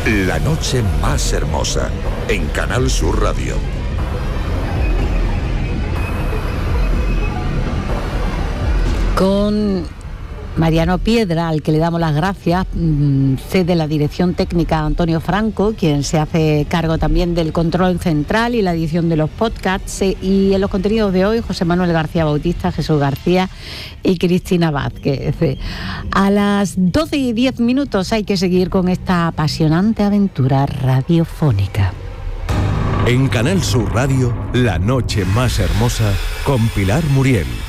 La noche más hermosa, en Canal Sur Radio. Con Mariano Piedra, al que le damos las gracias, cede la dirección técnica a Antonio Franco, quien se hace cargo también del control central y la edición de los podcasts. Y en los contenidos de hoy, José Manuel García Bautista, Jesús García y Cristina Vázquez. A las 12:10 hay que seguir con esta apasionante aventura radiofónica. En Canal Sur Radio, La noche más hermosa, con Pilar Muriel.